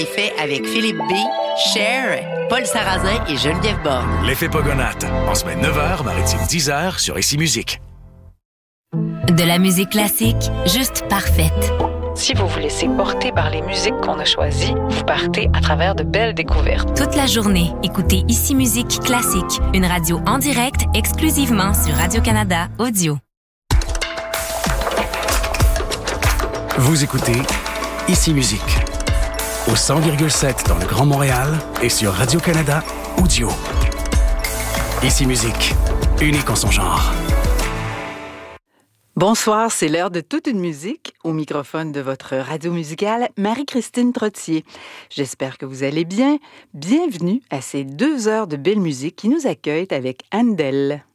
Fait avec Philippe B, Cher, Paul Sarrazin et Geneviève Borne. L'effet Pogonate, en semaine 9h, maritime 10h sur Ici Musique. De la musique classique, juste parfaite. Si vous vous laissez porter par les musiques qu'on a choisies, vous partez à travers de belles découvertes. Toute la journée, écoutez Ici Musique Classique, une radio en direct exclusivement sur Radio-Canada Audio. Vous écoutez Ici Musique, au 100,7 dans le Grand Montréal et sur Radio-Canada Audio. Ici Musique, unique en son genre. Bonsoir, c'est l'heure de toute une musique. Au microphone de votre radio musicale, Marie-Christine Trottier. J'espère que vous allez bien. Bienvenue à ces 2 heures de belle musique qui nous accueillent avec Handel.